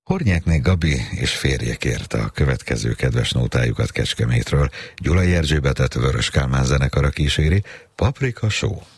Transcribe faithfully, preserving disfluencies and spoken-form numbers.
Hornyákné Gabi és férje kérte a következő kedves nótájukat Kecskemétről. Gyulai Erzsébetet Vörös Kálmán zenekara kíséri, Paprika Show.